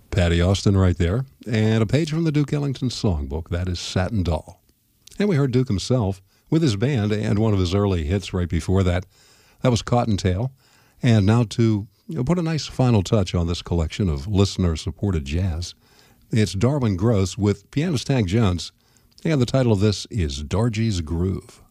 Patty Austin right there. And a page from the Duke Ellington songbook. That is Satin Doll. And we heard Duke himself with his band, and one of his early hits right before that. That was Cottontail. And now to put a nice final touch on this collection of listener-supported jazz, it's Darwin Gross with pianist Hank Jones. And the title of this is Dargy's Groove.